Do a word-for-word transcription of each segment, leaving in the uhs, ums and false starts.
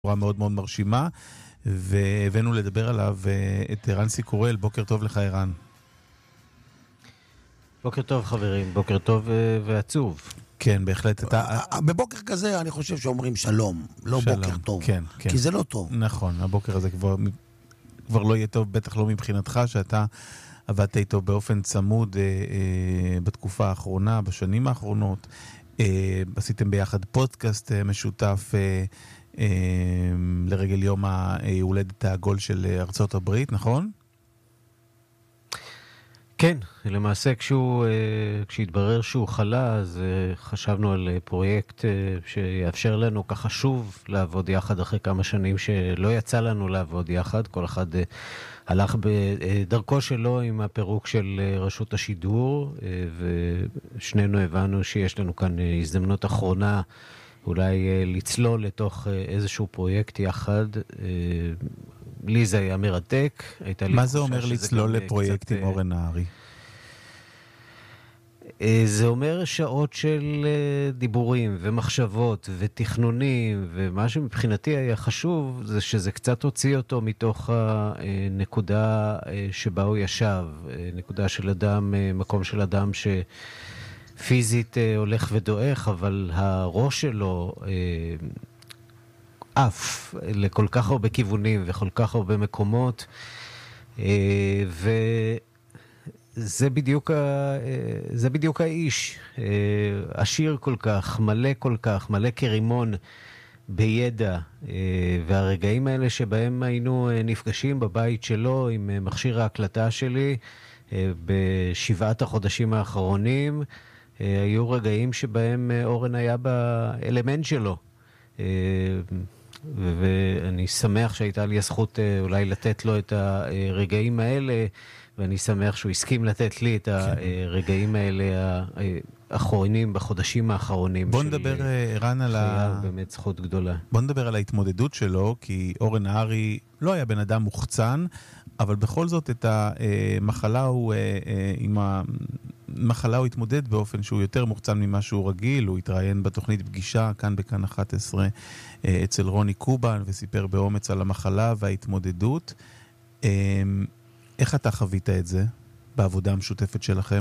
מאוד מאוד מרשימה, והבאנו לדבר עליו את רנסי קורל. בוקר טוב לך, ערן. בוקר טוב חברים, בוקר טוב ועצוב. כן, בהחלט. אתה... בבוקר כזה אני חושב שאומרים שלום, לא שלום. בוקר טוב. כן, כן. כי זה לא טוב. נכון, הבוקר הזה כבר, כבר לא יהיה טוב, בטח לא מבחינתך, שאתה עבדת איתו באופן צמוד אה, אה, בתקופה האחרונה, בשנים האחרונות. אה, עשיתם ביחד פודקאסט אה, משותף אה, אה, לרגל יום ההולדת העגול של ארצות הברית, נכון? כן, למעשה כשהוא, כשהתברר שהוא חלה, אז חשבנו על פרויקט שיאפשר לנו ככה שוב לעבוד יחד אחרי כמה שנים שלא יצא לנו לעבוד יחד. כל אחד הלך בדרכו שלו עם הפירוק של רשות השידור, ושנינו הבנו שיש לנו כאן הזדמנות אחרונה אולי לצלול לתוך איזשהו פרויקט יחד. לי זה היה מרתק. מה זה אומר לצלול לפרויקט עם אורן נהרי? זה אומר שעות של דיבורים ומחשבות ותכנונים, ומה שמבחינתי היה חשוב זה שזה קצת הוציא אותו מתוך הנקודה שבה הוא ישב, נקודה של אדם, מקום של אדם שפיזית הולך ודועך, אבל הראש שלו אף לכל כך הרבה כיוונים וכל כך הרבה מקומות, וזה בדיוק, זה בדיוק האיש, עשיר כל כך, מלא כל כך, מלא כרימון בידע, והרגעים האלה שבהם היינו נפגשים בבית שלו עם מכשיר ההקלטה שלי בשבעת החודשים האחרונים, היו רגעים שבהם אורן היה באלמנט שלו, ואני שמח שהייתה לי הזכות אולי לתת לו את הרגעים האלה, ואני שמח שהוא הסכים לתת לי את הרגעים האלה האחרונים בחודשים האחרונים. בוא נדבר, ערן, על ה... באמת זכות גדולה. בוא נדבר על ההתמודדות שלו, כי אורן נהרי לא היה בן אדם מוחצן, אבל בכל זאת את המחלה הוא, עם המחלה הוא התמודד באופן שהוא יותר מוחצן ממה שהוא רגיל. הוא התראיין בתוכנית פגישה כאן בכאן אחת עשרה אצל רוני קובן, וסיפר באומץ על המחלה וההתמודדות. איך אתה חווית את זה בעבודה המשותפת שלכם?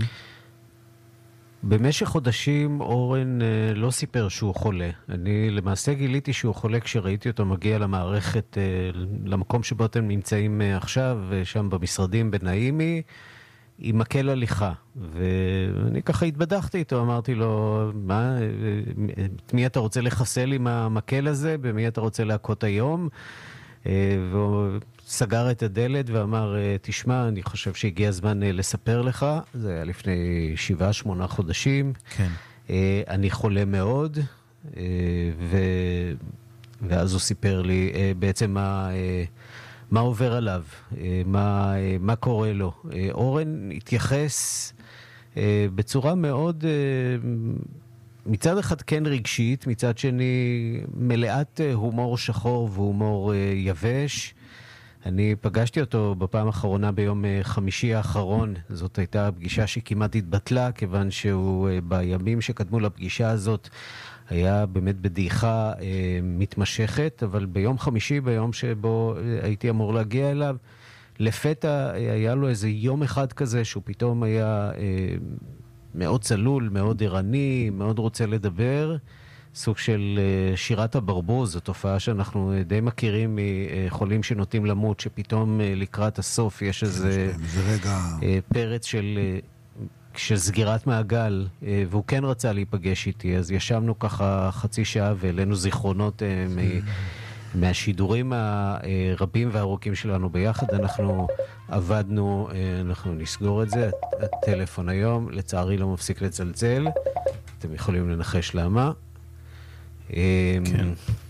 במשך חודשים אורן לא סיפר שהוא חולה. אני למעשה גיליתי שהוא חולה כשראיתי אותו מגיע למערכת, למקום שבו אתם נמצאים עכשיו, שם במשרדים בנעימי, עם מקל הליכה. ואני ככה התבדחתי איתו, אמרתי לו, מה, את מי אתה רוצה לחסל עם המקל הזה? במי אתה רוצה להכות היום? והוא סגר את הדלת ואמר, תשמע, אני חושב שהגיע הזמן לספר לך. זה היה לפני שבעה, שמונה חודשים. כן. אני חולה מאוד, ו... ואז הוא סיפר לי בעצם מה, מה עובר עליו, מה, מה קורה לו. אורן התייחס בצורה מאוד, מצד אחד כן רגשית, מצד שני מלאת הומור שחור והומור יבש. אני פגשתי אותו בפעם האחרונה ביום חמישי האחרון. זאת הייתה פגישה שכמעט התבטלה, כיוון שהוא בימים שקדמו לפגישה הזאת היה באמת בדעיכה אה, מתמשכת, אבל ביום חמישי, ביום שבו הייתי אמור להגיע אליו, לפתע היה לו איזה יום אחד כזה שהוא פתאום היה אה, מאוד צלול, מאוד ערני, מאוד רוצה לדבר, סוג של שירת הברבוז. זו תופעה שאנחנו די מכירים מחולים שנוטים למות, שפתאום לקראת הסוף יש איזה פרץ של, של סגירת מעגל, והוא כן רצה להיפגש איתי, אז ישבנו ככה חצי שעה והעלינו זיכרונות מהשידורים הרבים והארוכים שלנו ביחד. אנחנו עבדנו, אנחנו נסגור את זה, הטלפון היום לצערי לא מפסיק לצלצל, אתם יכולים לנחש למה. כן.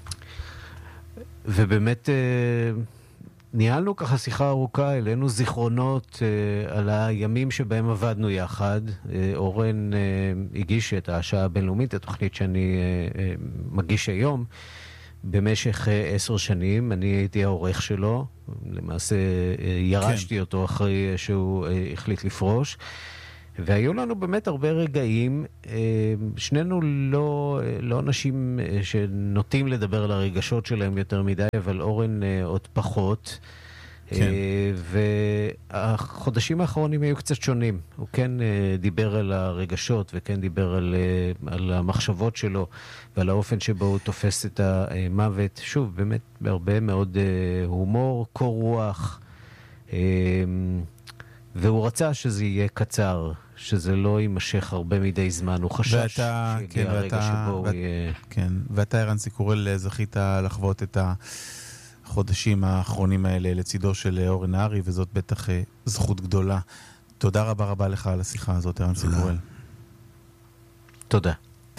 ובאמת ניהלנו ככה שיחה ארוכה, אלינו זיכרונות על הימים שבהם עבדנו יחד. אורן הגיש את השעה הבינלאומית, התוכנית שאני מגיש היום, במשך עשר שנים. אני הייתי העורך שלו, למעשה ירשתי כן. אותו אחרי שהוא החליט לפרוש, והיו לנו באמת הרבה רגעים, שנינו לא, לא אנשים שנוטים לדבר על הרגשות שלהם יותר מדי, אבל אורן עוד פחות. כן. והחודשים האחרונים היו קצת שונים. הוא כן דיבר על הרגשות וכן דיבר על, על המחשבות שלו ועל האופן שבו הוא תופס את המוות. שוב, באמת בהרבה מאוד הומור, קור רוח, והוא רצה שזה יהיה קצר, שזה לא יימשך הרבה מדי זמן. הוא חשש ואתה, שיגיע כן, הרגע ואתה, שבו ואת, הוא יהיה... כן, ואתה ערן סיקורל זכית לחוות את החודשים האחרונים האלה לצידו של אורן נהרי, וזאת בטח זכות גדולה. תודה רבה רבה לך על השיחה הזאת, ערן סיקורל. תודה.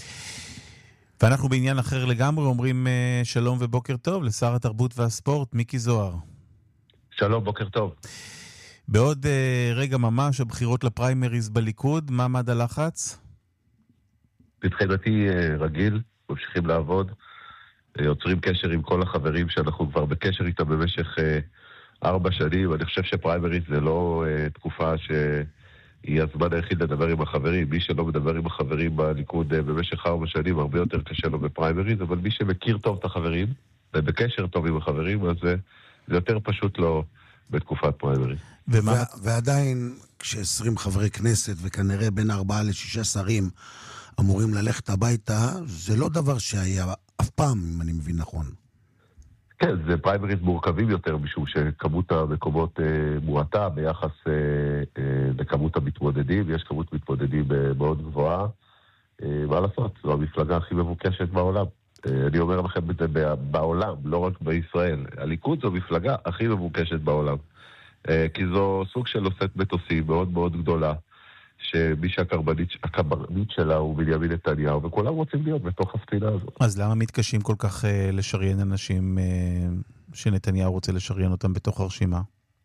ואנחנו בעניין אחר לגמרי אומרים שלום ובוקר טוב לשר התרבות והספורט, מיקי זוהר. שלום, בוקר טוב. בעוד uh, רגע ממש, הבחירות לפריימריז בליכוד, מה עמד הלחץ? מבחינתי uh, רגיל, ממשיכים לעבוד, uh, יוצרים קשר עם כל החברים שאנחנו כבר בקשר איתם במשך uh, ארבע שנים. אני חושב שפריימריז זה לא uh, תקופה שהיא הזמן היחיד לדבר עם החברים. מי שלא מדבר עם החברים בליכוד uh, במשך ארבע שנים, הרבה יותר קשה לו בפריימריז, אבל מי שמכיר טוב את החברים, ובקשר טוב עם החברים, אז uh, זה יותר פשוט לו בתקופת פריימריז. ומה... ועדיין, כש-עשרים חברי כנסת, וכנראה בין ארבעה לשישה שרים, אמורים ללכת הביתה, זה לא דבר שהיה אף פעם, אם אני מבין נכון. כן, זה פריימריז מורכבים יותר, משום שכמות המקומות אה, מועטה ביחס אה, אה, לכמות המתמודדים. יש כמות מתמודדים אה, מאוד גבוהה. אה, מה לעשות? זו המפלגה הכי מבוקשת בעולם. אה, אני אומר לכם את זה בעולם, לא רק בישראל. הליכוד זו המפלגה הכי מבוקשת בעולם. כי זו סוג של נושאת מטוסים מאוד מאוד גדולה, שמי שהקברניט שלה הוא בנימין נתניהו, וכולם רוצים להיות בתוך הספינה הזאת. אז למה מתקשים כל כך uh, לשריין אנשים uh, שנתניהו רוצה לשריין אותם בתוך הרשימה?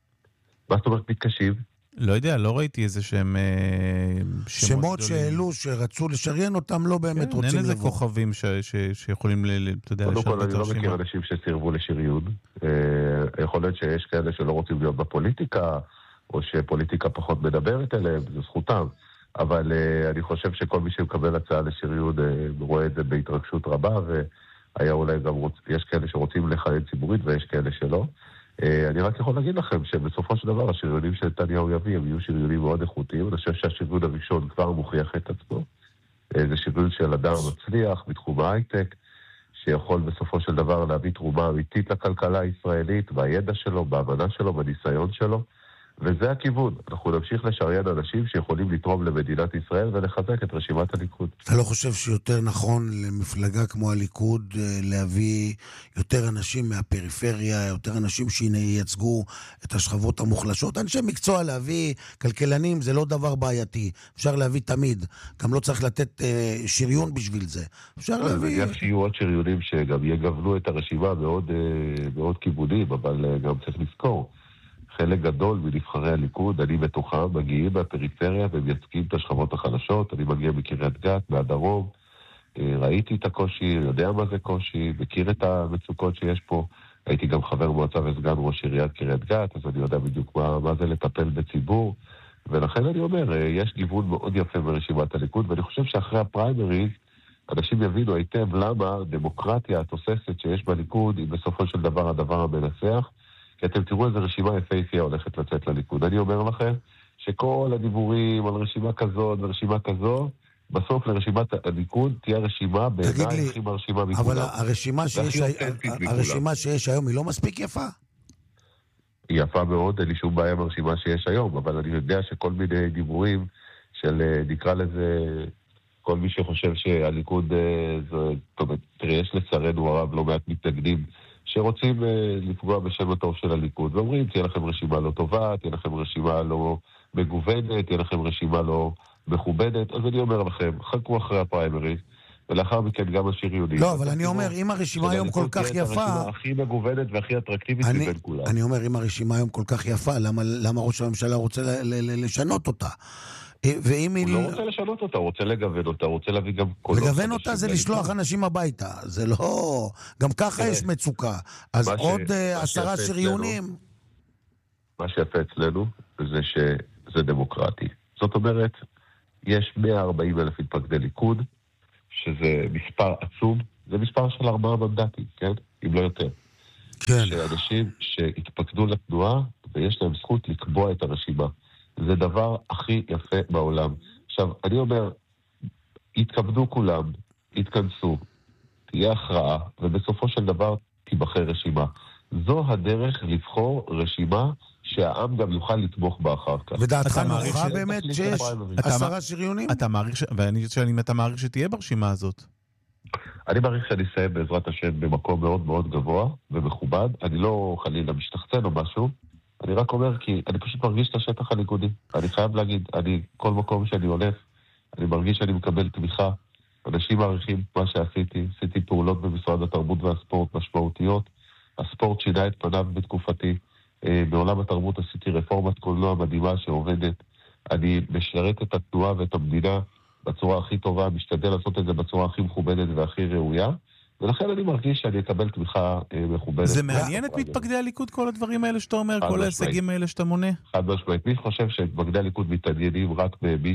מה זאת אומרת מתקשים? לא יודע, לא ראיתי איזה שהם uh, שמות שהעלו, שרצו לשריין אותם, לא באמת כן, רוצים לבוא. אין איזה כוכבים ש- ש- שיכולים ל- אתה יודע, לשרת את הרשימה. אני לא מכיר אנשים שסירבו לשריון. אה, יכול להיות שיש כאלה שלא רוצים להיות בפוליטיקה, או שפוליטיקה פחות מדברת אליהם, זו זכותם. אבל אה, אני חושב שכל מי שמקבל הצעה לשריון אה, רואה את זה בהתרגשות רבה, והיה אולי גם רוצ... יש כאלה שרוצים לכהן ציבורית ויש כאלה שלא. אני רק יכול להגיד לכם שבסופו של דבר השריונים של נתניהו יביא, הם יהיו שריונים מאוד איכותיים. אני חושב שהשריון הראשון כבר מוכיח את עצמו. זה שריון של אדם מצליח בתחום ההייטק, שיכול בסופו של דבר להביא תרומה אמיתית לכלכלה הישראלית, בידע שלו, בהבנה שלו, בניסיון שלו. וזה הכיוון. אנחנו נמשיך לשריין אנשים שיכולים לתרום למדינת ישראל ולחזק את רשימת הליכוד. אתה לא חושב שיותר נכון למפלגה כמו הליכוד להביא יותר אנשים מהפריפריה, יותר אנשים שייצגו את השכבות המוחלשות? אנשי מקצוע להביא, כלכלנים, זה לא דבר בעייתי. אפשר להביא תמיד. גם לא צריך לתת אה, שריון בשביל זה. אפשר להביא... אני שיהיו עוד שריונים שגם יגוונו את הרשימה בעוד, אה, בעוד כיוונים, אבל אה, גם צריך לזכור. חלק גדול מנבחרי הליכוד, אני בתוכם, מגיעים מהפריפריה ומייצגים את השכבות החלשות. אני מגיע מקריית גת, מהדרום, ראיתי את הקושי, יודע מה זה קושי, מכיר את המצוקות שיש פה. הייתי גם חבר מועצה וסגן ראש עיריית קריית גת, אז אני יודע בדיוק מה, מה זה לטפל בציבור. ולכן אני אומר, יש גיוון מאוד יפה ברשימת הליכוד, ואני חושב שאחרי הפריימריז, אנשים יבינו היטב למה דמוקרטיה התוססת שיש בליכוד היא בסופו של דבר הדבר המנצח. כי אתם תראו איזה רשימה יפהפייה הולכת לצאת לליכוד. אני אומר לכם שכל הדיבורים על רשימה כזאת ורשימה כזאת, בסוף לרשימת הליכוד תהיה רשימה בעיניי הכי מרשימה מכולם. אבל הרשימה שיש, הרשימה שיש היום היא לא מספיק יפה? היא יפה מאוד, אין לי שום בעיה ברשימה שיש היום, אבל אני יודע שכל מיני דיבורים של, נקרא לזה, כל מי שחושב שהליכוד, תראה, יש לצערנו הרב לא מעט מתנגדים, שרוצים uh, לפגוע בשם הטוב של הליכוד, ואומרים, תהיה לכם רשימה לא טובה, תהיה לכם רשימה לא מגוונת, תהיה לכם רשימה לא מכובדת. אז אני אומר לכם, חכו אחרי הפריימריז, ולאחר מכן גם השריונים. לא, אבל אני אומר, אם הרשימה היום כל כך יפה... הרשימה הכי מגוונת והכי אטרקטיבית מבין כולם. אני אומר, אם הרשימה היום כל כך יפה, למה, למה ראש הממשלה רוצה ל- ל- ל- לשנות אותה? ואם הוא לא רוצה לשנות אותה, הוא רוצה לגוון אותה, הוא רוצה להביא גם קולות. לגוון אותה זה לשלוח אנשים הביתה, זה לא... גם ככה יש מצוקה. אז עוד עשרה שריונים... מה שיפה אצלנו זה שזה דמוקרטי. זאת אומרת, יש מאה וארבעים אלף מתפקדי ליכוד, שזה מספר עצום, זה מספר של ארבעה מנדטים, כן? אם לא יותר. כן. שאנשים שהתפקדו לתנועה, ויש להם זכות לקבוע את הרשימה. זה דבר הכי יפה בעולם. עכשיו, אני אומר, יתכבדו כולם, יתכנסו, תהיה הכרעה, ובסופו של דבר תיבחר רשימה. זו הדרך לבחור רשימה שהעם גם יוכל לתמוך בה אחר כך. ודעתך נוחה באמת שיש עשרה שריונים? אתה מעריך, ואני חושב שאתה מעריך שתהיה ברשימה הזאת. אני מעריך שאני אסיים בעזרת השם במקום מאוד מאוד גבוה ומכובד. אני לא חלילה משתחצן או משהו, אני רק אומר כי אני פשוט מרגיש את השטח הליכודי. אני חייב להגיד, אני כל מקום שאני הולך, אני מרגיש שאני מקבל תמיכה. אנשים מעריכים מה שעשיתי, עשיתי פעולות במשרד התרבות והספורט משמעותיות. הספורט שינה את פניו בתקופתי. בעולם התרבות עשיתי רפורמת קולנוע מדהימה שעובדת. אני משרת את התנועה ואת המדינה בצורה הכי טובה, משתדל לעשות את זה בצורה הכי מכובדת והכי ראויה, ולכן אני מרגיש שאני אקבל תמיכה מכובדת. זה מעניין את מתפקדי הליכוד, כל הדברים האלה שאתה אומר, כל ההישגים האלה שאתה מונה? חד משמעית. מי חושב שמתפקדי הליכוד מתעניינים רק במי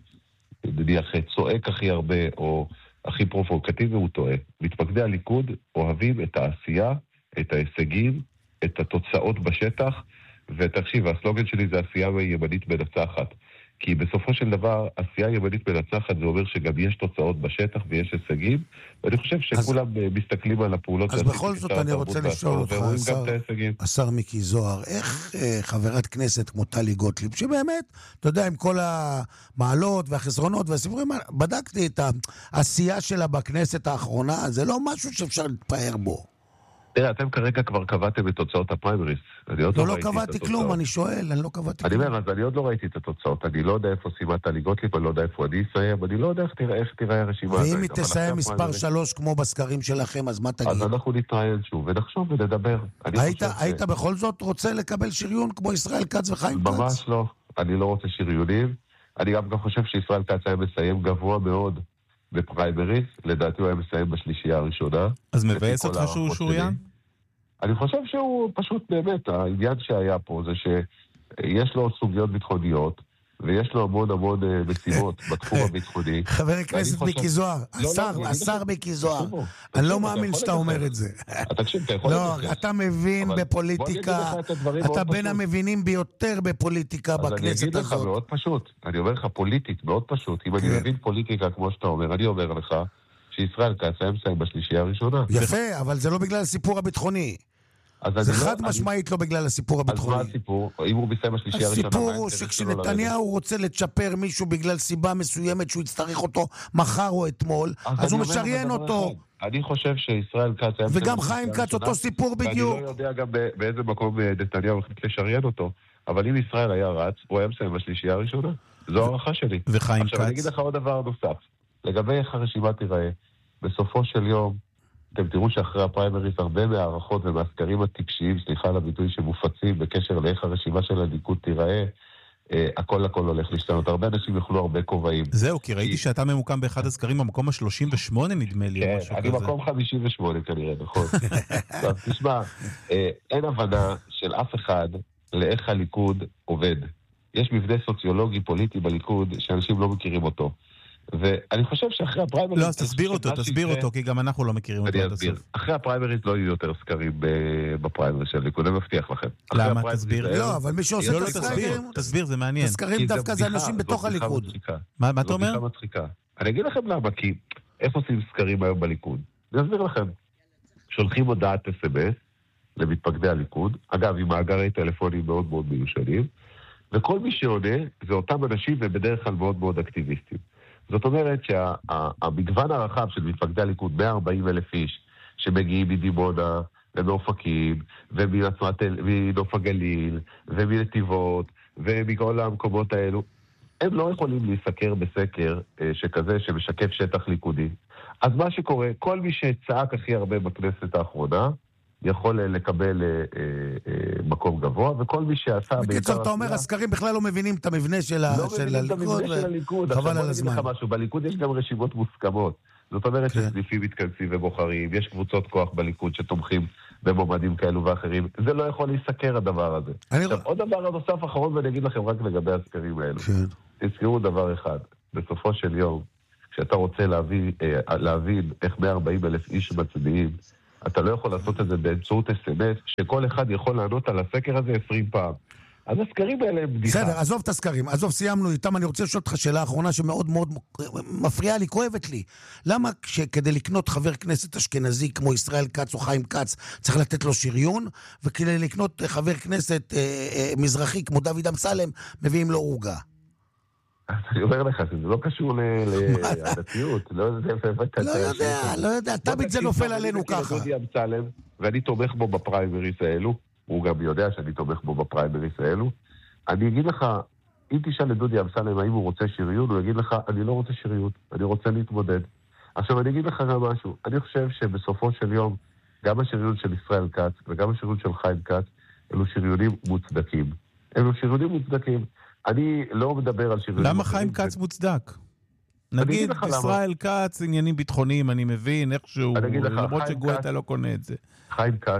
שנניח צועק הכי הרבה או הכי פרובוקטיבי, הוא טועה. מתפקדי הליכוד אוהבים את העשייה, את ההישגים, את התוצאות בשטח, ותקשיב, הסלוגן שלי זה עשייה ימנית מנצחת. כי בסופו של דבר, עשייה ימנית מנצחת זה אומר שגם יש תוצאות בשטח ויש הישגים, ואני חושב שכולם אז, מסתכלים על הפעולות. אז בכל זאת אני רוצה לשאול אותך, השר, השר מיקי זוהר, איך אה, חברת כנסת כמו טלי גוטליב, שבאמת, אתה יודע, עם כל המעלות והחסרונות והסיפורים, בדקתי את העשייה שלה בכנסת האחרונה, זה לא משהו שאפשר להתפאר בו. תראה, אתם כרגע כבר קבעתם את תוצאות הפריימריס. לא, לא קבעתי כלום, אני שואל, אני לא קבעתי כלום. אני אומר, אז אני עוד לא ראיתי את התוצאות, אני לא יודע איפה שימת טלי גוטליב, אני לא יודע איפה אני אסיים, אני לא יודע איך תראה הרשימה. ואם היא תסיים מספר שלוש כמו בסקרים שלכם, אז מה תגיד? אז אנחנו נתראיין שוב, ונחשוב ונדבר. היית בכל זאת רוצה לקבל שריון כמו ישראל כץ וחיים כץ? ממש לא, אני לא רוצה שריונים. אני גם חושב שישראל כץ היה מסיים גבוה מאוד בפריימריס, לדעתי הוא היה מסיים בשלישייה הראשונה. אז מבאס אותך שהוא שוריין? אני חושב שהוא פשוט באמת, העניין שהיה פה זה שיש לו סוגיות ביטחוניות, ויש לו המון המון משימות בתחום הביטחוני. חבר הכנסת מיקי זוהר, השר, השר מיקי זוהר, אני לא מאמין שאתה אומר את זה. לא, אתה מבין בפוליטיקה, אתה בין המבינים ביותר בפוליטיקה בכנסת הזאת. אז אני אגיד לך מאוד פשוט, אני אומר לך פוליטית, מאוד פשוט, אם אני מבין פוליטיקה כמו שאתה אומר, אני אומר לך שישראל כץ היה מסיים בשלישייה הראשונה. יפה, אבל זה לא בגלל הסיפור הביטחוני. זה חד משמעית לא בגלל הסיפור הביטחוני. אז מה הסיפור? אם הוא מסיים בשלישייה הראשונה... הסיפור הוא שכשנתניהו רוצה לצ'פר מישהו בגלל סיבה מסוימת שהוא יצטרך אותו מחר או אתמול, אז הוא משריין אותו. אני חושב שישראל כץ היה... וגם חיים כץ אותו סיפור בדיוק. ואני לא יודע גם באיזה מקום נתניהו החליט לשריין אותו, אבל אם ישראל היה רץ, הוא היה מסיים בשלישייה הראשונה. זו הערכה שלי. וחיים כץ? עכשיו אני אגיד לך עוד דבר נוסף. לגבי איך הרשימה תיראה, בסופו של יום, אתם תראו שאחרי הפריימריס הרבה מהערכות ומהסקרים הטיפשיים, סליחה על הביטוי שמופצים בקשר לאיך הרשימה של הליכוד תיראה, אה, הכל הכל הולך להשתנות. הרבה אנשים יוכלו הרבה כובעים. זהו, כי ראיתי שאתה ממוקם באחד הסקרים במקום ה-שלושים ושמונה נדמה לי. כן, אני כזה. מקום חמישים ושמונה כנראה, נכון. אז תשמע, אה, אין הבנה של אף אחד לאיך הליכוד עובד. יש מבנה סוציולוגי פוליטי בליכוד שאנשים לא מכירים אותו. ואני חושב שאחרי הפריימריז... לא, אז תסביר אותו, תסביר אותו, כי גם אנחנו לא מכירים אותו עד הסוף. אחרי הפריימריז לא יהיו יותר סקרים בפריימריז של ליכוד, אני מבטיח לכם. למה? תסביר. לא, אבל מי שעושה את הסקרים... תסביר, זה מעניין. הסקרים דווקא זה אנשים בתוך הליכוד. מה אתה אומר? זאת בדיחה מצחיקה. אני אגיד לכם למה, כי איך עושים סקרים היום בליכוד? אני אסביר לכם. שולחים הודעת אס אם אס למתפקדי הליכוד, אגב, עם מאגרי טלפונים מאוד מאוד מיושנים, וכל מי שעונה זה אותם אנשים ובדרך כלל מאוד מאוד אקטיביסטים. זאת אומרת שהמגוון הרחב של מתפקדי הליכוד, מאה וארבעים אלף איש שמגיעים מדימונה ומאופקים ומנוף הגליל ומנתיבות ומכל המקומות האלו, הם לא יכולים להיסקר בסקר שכזה שמשקף שטח ליכודי. אז מה שקורה, כל מי שצעק הכי הרבה בכנסת האחרונה, יכול לקבל אה, אה, מקום גבוה, וכל מי שעשה... בקיצור, אתה אומר, הסקרים בכלל לא מבינים את המבנה של הליכוד. לא מבינים את המבנה של הליכוד. חבל על הזמן. בליכוד יש גם רשימות מוסכמות. זאת אומרת שסניפים מתכנסים ובוחרים, יש קבוצות כוח בליכוד שתומכים במועמדים כאלו ואחרים. זה לא יכול להיסקר הדבר הזה. עכשיו, עוד דבר נוסף אחרון, ואני אגיד לכם רק לגבי הסקרים האלו. תזכרו דבר אחד. בסופו של יום, כשאתה רוצה להביא, להבין איך מאה וארבעים אלף איש מצביעים, אתה לא יכול לעשות את זה באמצעות אס אם אס, שכל אחד יכול לענות על הסקר הזה עשרים פעם. אז הסקרים האלה הם בדיחה. בסדר, עזוב את הסקרים, עזוב, סיימנו איתם, אני רוצה לשאול אותך שאלה האחרונה שמאוד מאוד מפריעה לי, כואבת לי. למה כדי לקנות חבר כנסת אשכנזי כמו ישראל כץ או חיים כץ, צריך לתת לו שריון, וכדי לקנות חבר כנסת אה, אה, מזרחי כמו דוד אמסלם, מביאים לו עוגה? אז אני אומר לך שזה לא קשור לדתיות. לא יודע, לא יודע, תמיד זה נופל עלינו ככה. דודי אמסלם, ואני תומך בו בפריימריס האלו, הוא גם יודע שאני תומך בו בפריימריס האלו. אני אגיד לך, אם תשאל לדודי אמסלם האם הוא רוצה שריון, הוא יגיד לך, אני לא רוצה שריון, אני רוצה להתמודד. עכשיו אני אגיד לך גם משהו, אני חושב שבסופו של יום, גם השריון של ישראל כץ וגם השריון של חיים כץ, אלו שריונים מוצדקים. אלו שריונים מוצדקים. אני לא מדבר על שריונים... למה חיים כץ מוצדק? נגיד, ישראל כץ, עניינים ביטחוניים, אני מבין איכשהו, למרות שגואטה לא קונה את זה. חיים כץ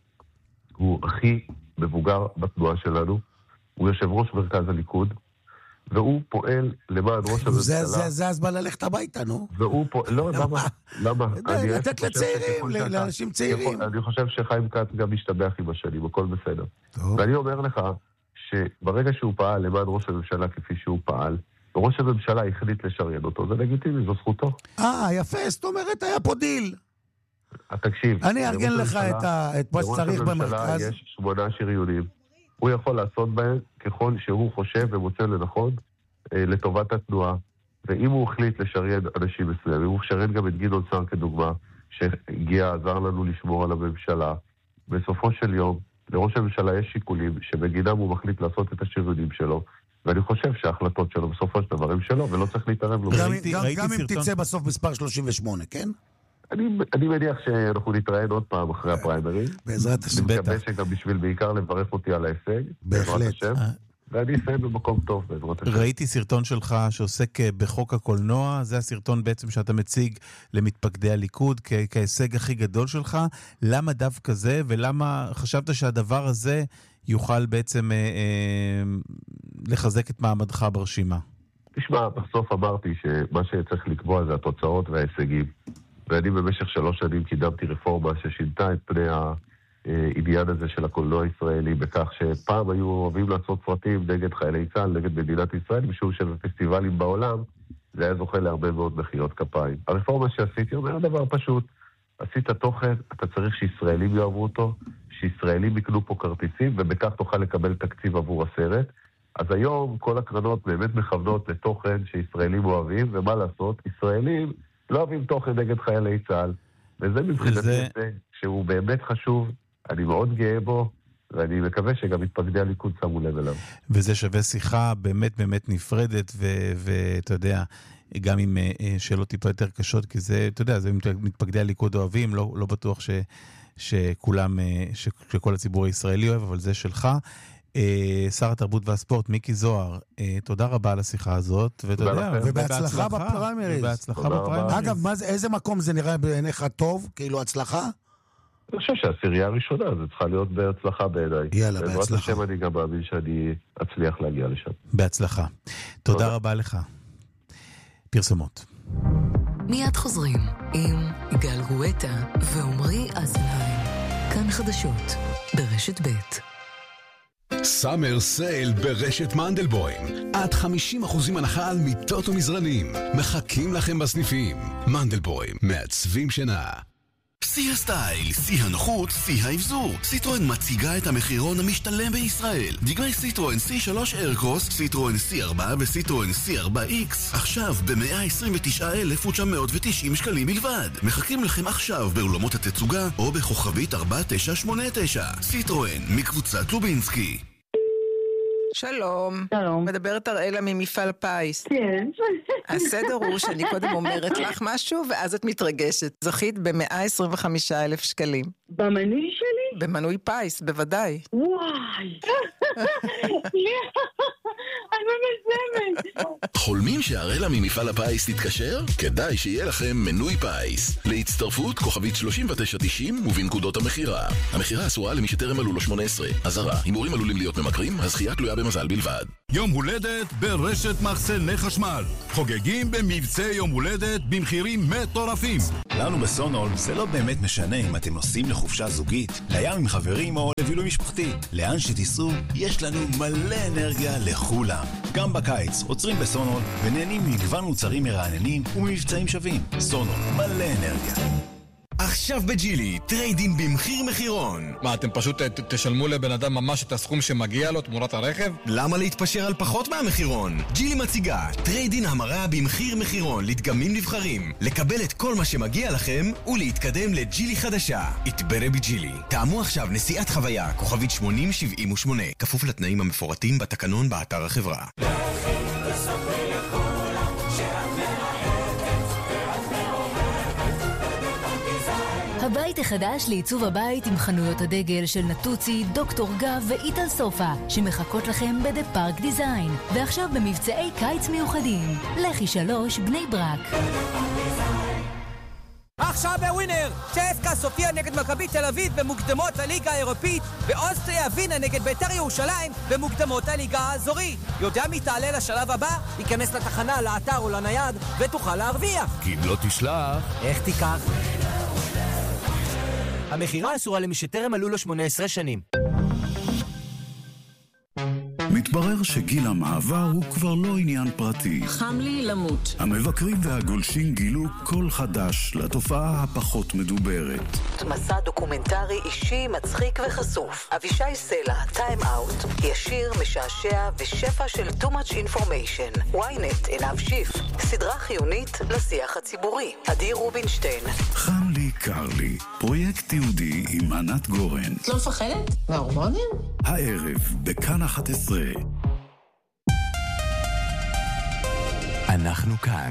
הוא הכי מבוגר בתנועה שלנו, הוא יושב ראש מרכז הליכוד, והוא פועל למען ראש הממשלה. זה הזמן ללכת הביתה, נו. והוא פועל, לא, למה? למה? לתת לצעירים, לאנשים צעירים. אני חושב שחיים כץ גם משתבח עם השנים, הכל בסדר. ואני אומר לך, שברגע שהוא פעל למען ראש הממשלה כפי שהוא פעל, וראש הממשלה החליט לשריין אותו, זה לגיטימי, זו זכותו. אה, יפה, זאת אומרת, היה פה דיל. תקשיב. אני ארגן לך את מה שצריך במרכז. יש שמונה שריונים. הוא יכול לעשות בהם ככל שהוא חושב ומוצא לנכון לטובת התנועה. ואם הוא החליט לשריין אנשים מסוימים, הוא שריין גם את גדעון סער כדוגמה, שהגיע, עזר לנו לשמור על הממשלה. בסופו של יום, לראש הממשלה יש שיקולים שבגינם הוא מחליט לעשות את השריונים שלו, ואני חושב שההחלטות שלו בסופו של דבר הם שלו, ולא צריך להתערב לו. גם אם תצא בסוף מספר שלושים ושמונה, כן? אני מניח שאנחנו נתראיין עוד פעם אחרי הפריימרים. בעזרת השם. אני מקווה שגם בשביל בעיקר לברך אותי על ההישג. בהחלט. ואני אסיים במקום טוב, בעזרת השם. ראיתי סרטון שלך שעוסק בחוק הקולנוע, זה הסרטון בעצם שאתה מציג למתפקדי הליכוד כהישג הכי גדול שלך. למה דווקא זה, ולמה חשבת שהדבר הזה יוכל בעצם אה, אה, לחזק את מעמדך ברשימה? תשמע, בסוף אמרתי שמה שצריך לקבוע זה התוצאות וההישגים. ואני במשך שלוש שנים קידמתי רפורמה ששינתה את פני העניין הזה של הקולנוע הישראלי, בכך שפעם היו אוהבים לעשות סרטים נגד חיילי צה"ל, נגד מדינת ישראל, משום שבפסטיבלים בעולם זה היה זוכה להרבה מאוד מחיאות כפיים. הרפורמה שעשיתי אומר דבר פשוט, עשית תוכן, אתה צריך שישראלים יאהבו אותו, שישראלים יקנו פה כרטיסים, ובכך תוכל לקבל תקציב עבור הסרט. אז היום כל הקרנות באמת מכוונות לתוכן שישראלים אוהבים, ומה לעשות? ישראלים לא אוהבים תוכן נגד חיילי צה"ל, וזה מבחינת זה שהוא באמת חשוב, אני מאוד גאה בו, ואני מקווה שגם מתפקדי הליכוד שמו לב אליו. וזה שווה שיחה באמת באמת נפרדת, ואתה יודע, גם עם שאלות טיפה יותר קשות, כי זה, אתה יודע, זה מתפקדי הליכוד אוהבים, לא, לא בטוח ש, שכולם, ש, שכל הציבור הישראלי אוהב, אבל זה שלך. שר התרבות והספורט, מיקי זוהר, תודה רבה על השיחה הזאת, ובהצלחה בפריימריז. ובהצלחה בפריימריז. אגב, איזה מקום זה נראה בעיניך טוב? כאילו הצלחה? אני חושב שהעשירייה הראשונה, זה צריכה להיות בהצלחה בעיניי. יאללה, בהצלחה. בעזרת השם אני גם מאמין שאני אצליח להגיע לשם. בהצלחה. תודה רבה לך. פרסומות. מיד חוזרים עם יגאל גואטה ועומרי אזולאי. כאן חדשות ברשת ב'. סאמר סייל ברשת מנדלבוים. עד חמישים אחוזים הנחה על מיטות ומזרנים. מחכים לכם בסניפים. מנדלבוים, מעצבים שינה. שיא הסטייל, שיא הנוחות, שיא האבזור. סיטרואן מציגה את המחירון המשתלם בישראל. דגמי סיטרואן סי שלוש איירקרוס, סיטרואן סי ארבע וסיטרואן סי ארבע איקס. עכשיו ב-מאה עשרים ותשעה אלף ותשע מאות ותשעים שקלים בלבד. מחכים לכם עכשיו באולמות התצוגה או בכוכבית ארבע תשע שמונה תשע. סיטרואן מקבוצת לובינסקי. שלום. שלום. מדברת אראלה ממפעל פיס. כן. הסדר הוא שאני קודם אומרת לך משהו, ואז את מתרגשת. זכית ב-מאה עשרים וחמישה אלף שקלים. במנוי שלי? במנוי פיס, בוודאי. וואי. אני מזמת. חולמים שהאראלה ממפעל הפיס תתקשר? כדאי שיהיה לכם מנוי פיס. להצטרפות כוכבית שלושים ותשע תשעים ובנקודות המחירה. המחירה אסורה למי שטרם מלאו לו שמונה עשרה. אזהרה, הימורים עלולים להיות ממכרים, הזכייה תלויה במזל בלבד. יום הולדת ברשת מחסני חשמל. חוגגים במבצע יום הולדת במחירים מטורפים. לנו בסונול זה לא באמת משנה אם אתם נוסעים לחופשה זוגית, לים עם חברים או לבילוי משפחתי. לאן שתיסעו, יש לנו מלא אנרגיה לכולם. גם בקיץ עוצרים בסונול ונהנים מגוון מוצרים מרעננים ומבצעים שווים. סונול, מלא אנרגיה. עכשיו בג'ילי, טריידין במחיר מחירון. מה, אתם פשוט ת, תשלמו לבן אדם ממש את הסכום שמגיע לו תמורת הרכב? למה להתפשר על פחות מהמחירון? ג'ילי מציגה טריידין המרה במחיר מחירון לדגמים נבחרים, לקבל את כל מה שמגיע לכם ולהתקדם לג'ילי חדשה. התברא בג'ילי. תאמו עכשיו נסיעת חוויה, כוכבית שמונים שבעים ושמונה, כפוף לתנאים המפורטים בתקנון באתר החברה. הבית החדש לעיצוב הבית עם חנויות הדגל של נטוצי, דוקטור גב ואיטל סופה שמחכות לכם בדה פארק דיזיין, ועכשיו במבצעי קיץ מיוחדים. לחי שלוש בני ברק. עכשיו בווינר, צ'סקה סופיה נגד מכבי תל אביב במוקדמות הליגה האירופית, ואוסטריה ווינה נגד בית"ר ירושלים במוקדמות הליגה האזורית. יודע מי תעלה לשלב הבא? ייכנס לתחנה, לאתר או לנייד ותוכל להרוויח. כי אם לא תשלח... איך תיקח? המחירה אסורה למי שטרם מלאו לו שמונה עשרה שנים. מתברר שגיל המעבר הוא כבר לא עניין פרטי. חם לי למות. המבקרים והגולשים גילו קול חדש לתופעה הפחות מדוברת. מסע דוקומנטרי אישי, מצחיק וחשוף. אבישי סלע, טיים אאוט, ישיר, משעשע ושפע של too much information. וויינט, עינב שיף. סדרה חיונית לשיח הציבורי. עדי רובינשטיין. חם לי, קר לי. פרויקט יהודי עם ענת גורן. את לא מפחדת? מההורמונים? הערב, בכאן אחת עשרה. אנחנו כאן.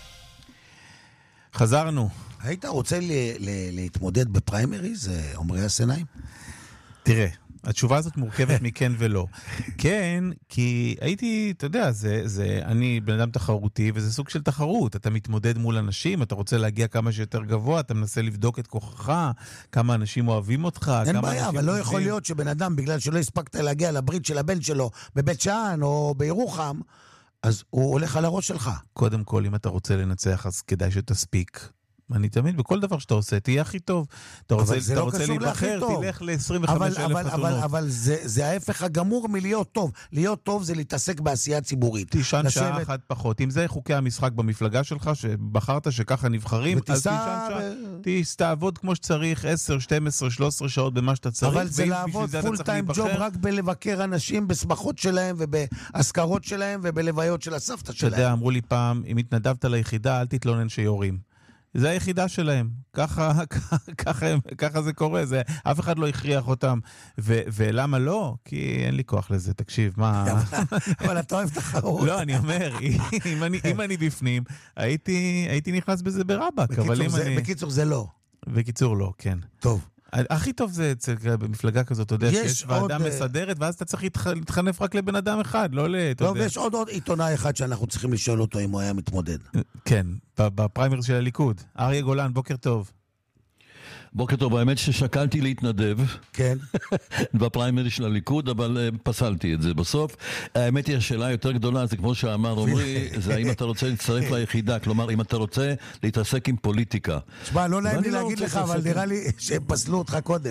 חזרנו. היית רוצה ל- ל- להתמודד בפריימריז, עומרי הסנאים? תראה, התשובה הזאת מורכבת מכן ולא. כן, כי הייתי, אתה יודע, זה, זה, אני בן אדם תחרותי, וזה סוג של תחרות. אתה מתמודד מול אנשים, אתה רוצה להגיע כמה שיותר גבוה, אתה מנסה לבדוק את כוחך, כמה אנשים אוהבים אותך. אין בעיה, אבל לא יכול להיות שבן אדם, בגלל שלא הספקת להגיע לברית של הבן שלו בבית שאן או בירוחם, אז הוא הולך על הראש שלך. קודם כל, אם אתה רוצה לנצח, אז כדאי שתספיק. אני תמיד, בכל דבר שאתה עושה, תהיה הכי טוב. אתה רוצה, אתה לא רוצה להיבחר, תלך ל-עשרים וחמש אלף חתונות. אבל, אבל זה, זה ההפך הגמור מלהיות טוב. להיות טוב זה להתעסק בעשייה ציבורית. תישן לשבת... שעה אחת פחות. אם זה חוקי המשחק במפלגה שלך, שבחרת שככה נבחרים, אז תישן שעה. ו... תעבוד כמו שצריך, עשר, שתים עשרה, שלוש עשרה שעות במה שאתה צריך. אבל זה לעבוד פול טיים ג'וב רק בלבקר אנשים בשמחות שלהם, ובהזכרות שלהם, ובלוויות של הסבתא שלהם. אתה יודע, אמרו לי פעם, אם התנדבת ליחידה, אל תתלונן שיורים. זה היחידה שלהם, ככה, ככה, ככה זה קורה, זה, אף אחד לא הכריח אותם, ו, ולמה לא? כי אין לי כוח לזה, תקשיב, מה... אבל אתה אוהב תחרות. לא, אני אומר, אם אני, אם אני בפנים, הייתי, הייתי נכנס בזה ברבק, אבל אם אני... בקיצור זה לא. בקיצור לא, כן. טוב. הכי טוב זה במפלגה כזאת, אתה יודע, שיש ועדה מסדרת, ואז אתה צריך להתחנף רק לבן אדם אחד, לא ל... טוב, ויש עוד עוד עיתונאי אחד שאנחנו צריכים לשאול אותו אם הוא היה מתמודד. כן, בפריימריז של הליכוד. אריה גולן, בוקר טוב. בוקר טוב, האמת ששקלתי להתנדב. כן. בפריימריז של הליכוד, אבל uh, פסלתי את זה בסוף. האמת היא, השאלה יותר גדולה, זה כמו שאמר עומרי, זה האם אתה רוצה להצטרף ליחידה, כלומר, אם אתה רוצה להתעסק עם פוליטיקה. תשמע, לא נעים לי להגיד לך, אבל נראה לי שפסלו אותך קודם.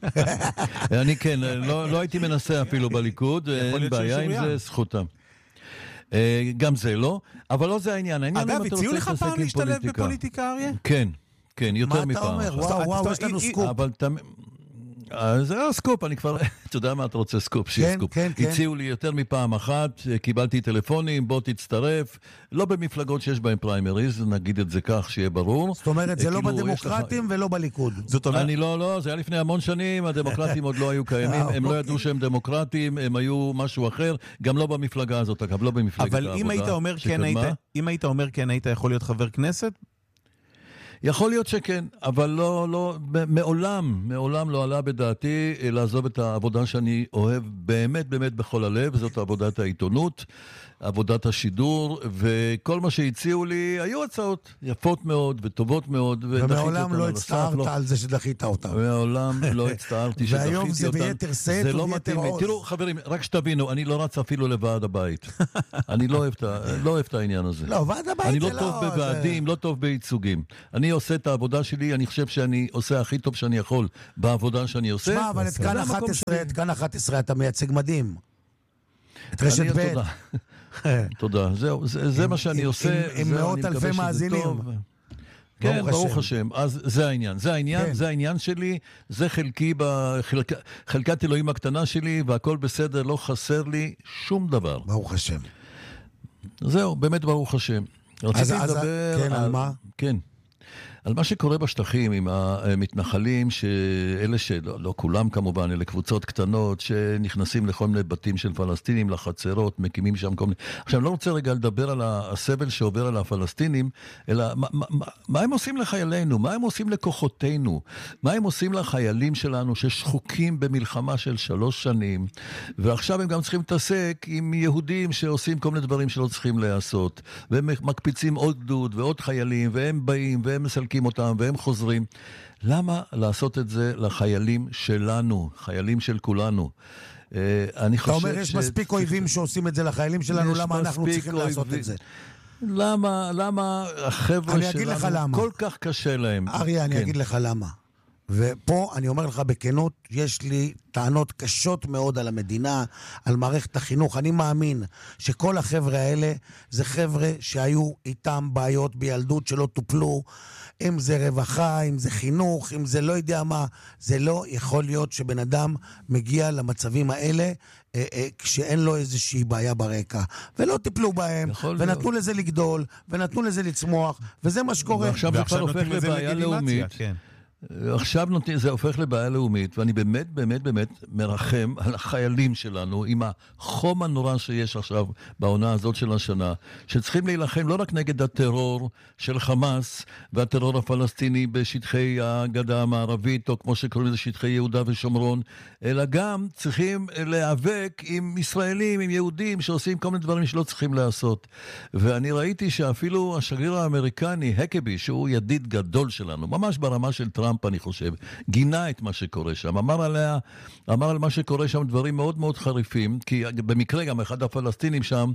אני כן, לא, לא הייתי מנסה אפילו בליכוד, אין בעיה עם זה, זכותם. גם זה לא, אבל לא זה העניין. אגב, הציעו לך פעם להשתלב בפוליטיקה, אריה? כן. כן, יותר מפעם. מה אתה אומר? וואו, וואו, יש לנו סקופ. אבל זה לא סקופ, אני כבר... אתה יודע מה אתה רוצה סקופ? כן, כן, כן. הציעו לי יותר מפעם אחת, קיבלתי טלפונים, בוא תצטרף, לא במפלגות שיש בהם פריימריז, נגיד את זה כך, שיהיה ברור. זאת אומרת, זה לא בדמוקרטים ולא בליכוד. זאת אומרת... אני לא, לא, זה היה לפני המון שנים, הדמוקרטים עוד לא היו קיימים, הם לא ידעו שהם דמוקרטים, הם היו משהו אחר, גם לא במפלגה הזאת, אגב, לא במפלגת העבודה. אבל אם היית אומר כן, היית יכול להיות חבר כנסת? יכול להיות שכן, אבל לא, לא, מעולם, מעולם לא עלה בדעתי לעזוב את העבודה שאני אוהב באמת, באמת בכל הלב, זאת עבודת העיתונות. עבודת השידור, וכל מה שהציעו לי היו הצעות יפות מאוד וטובות מאוד. ומעולם לא הצטערת לא... על זה שדחית אותה. מעולם לא הצטערתי שדחיתי אותם. והיום זה ביתר סט וביתר עוז. תראו חברים, רק שתבינו, אני לא רץ אפילו לוועד הבית. אני לא אוהב, לא אוהב את העניין הזה. לא, ועד הבית אני זה לא טוב בוועדים, לא טוב בייצוגים. אני עושה את העבודה שלי, אני חושב שאני עושה הכי טוב שאני יכול בעבודה שאני עושה. שמע, אבל את כאן אחת עשרה, את כאן אחת עשרה אתה מייצג מדהים. את רשת ב'. תודה. זהו, זה מה שאני עושה. עם מאות אלפי מאזינים. כן, ברוך השם. אז זה העניין. זה העניין, זה העניין שלי, זה חלקי בחלקת אלוהים הקטנה שלי, והכל בסדר, לא חסר לי שום דבר. ברוך השם. זהו, באמת ברוך השם. רציתי לדבר כן, על מה? כן. על מה שקורה בשטחים עם המתנחלים, שאלה שלא לא כולם כמובן, אלה קבוצות קטנות שנכנסים לכל מיני בתים של פלסטינים, לחצרות, מקימים שם כל מיני... עכשיו, אני לא רוצה רגע לדבר על הסבל שעובר על הפלסטינים, אלא מה, מה, מה הם עושים לחיילינו? מה הם עושים לכוחותינו? מה הם עושים לחיילים שלנו ששחוקים במלחמה של שלוש שנים, ועכשיו הם גם צריכים להתעסק עם יהודים שעושים כל מיני דברים שלא צריכים לעשות, והם מקפיצים עוד גדוד ועוד חיילים, והם באים והם מסלקים אותם והם חוזרים. למה לעשות את זה לחיילים שלנו, חיילים של כולנו? אני אתה אומר, יש מספיק אויבים שעושים את זה לחיילים שלנו, למה אנחנו צריכים לעשות את זה? למה, למה החבר'ה שלנו כל כך קשה להם? אריה, אני אגיד לך למה. ופה אני אומר לך בכנות, יש לי טענות קשות מאוד על המדינה, על מערכת החינוך. אני מאמין שכל החבר'ה האלה זה חבר'ה שהיו איתם בעיות בילדות שלא טופלו, אם זה רווחה, אם זה חינוך, אם זה לא יודע מה. זה לא יכול להיות שבן אדם מגיע למצבים האלה אה, אה, כשאין לו איזושהי בעיה ברקע. ולא טיפלו בהם, ונתנו להיות. לזה לגדול, ונתנו לזה לצמוח, וזה מה שקורה. ועכשיו זה כבר הופך לבעיה לאומית. כן. עכשיו זה הופך לבעיה לאומית, ואני באמת, באמת, באמת מרחם על החיילים שלנו, עם החום הנורא שיש עכשיו בעונה הזאת של השנה, שצריכים להילחם לא רק נגד הטרור של חמאס, והטרור הפלסטיני בשטחי הגדה המערבית, או כמו שקוראים לזה שטחי יהודה ושומרון, אלא גם צריכים להיאבק עם ישראלים, עם יהודים, שעושים כל מיני דברים שלא צריכים לעשות. ואני ראיתי שאפילו השגריר האמריקני, הקבי, שהוא ידיד גדול שלנו, ממש ברמה של טראמפ, אני חושב, גינה את מה שקורה שם, אמר עליה, אמר על מה שקורה שם דברים מאוד מאוד חריפים, כי במקרה גם אחד הפלסטינים שם,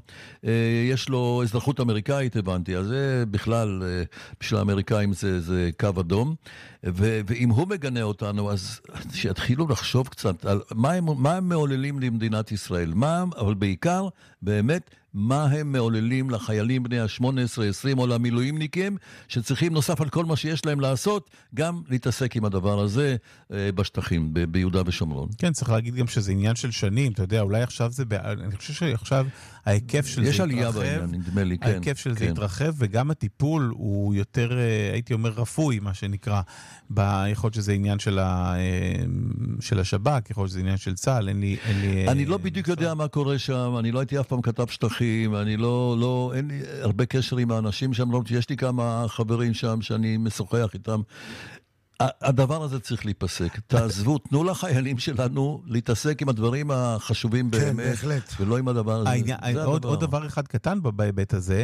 יש לו אזרחות אמריקאית, הבנתי, אז זה בכלל, בשביל האמריקאים זה, זה קו אדום, ו, ואם הוא מגנה אותנו, אז שיתחילו לחשוב קצת על מה הם, מה הם מעוללים למדינת ישראל, מה, אבל בעיקר, באמת, מה הם מעוללים לחיילים בני ה-שמונה עשרה עשרים או למילואימניקים, שצריכים נוסף על כל מה שיש להם לעשות, גם להתעסק עם הדבר הזה אה, בשטחים, ב- ביהודה ושומרון. כן, צריך להגיד גם שזה עניין של שנים, אתה יודע, אולי עכשיו זה, אני חושב שעכשיו ההיקף של זה יתרחב, עלייה בעניין, נדמה לי, כן. ההיקף של כן. זה יתרחב, וגם הטיפול הוא יותר, הייתי אומר, רפוי, מה שנקרא, ביכול שזה עניין של, ה, של השב"כ, יכול שזה עניין של צה"ל, אין לי... אין לי אני לא בדיוק יודע מה קורה שם, אני לא הייתי אף פעם כתב שטחים, אני לא, לא, אין לי הרבה קשר עם האנשים שם, לא, יש לי כמה חברים שם שאני משוחח איתם. הדבר הזה צריך להיפסק. תעזבו, תנו לחיילים שלנו להתעסק עם הדברים החשובים באמת, ולא עם הדבר הזה. עוד דבר אחד קטן בהיבט הזה,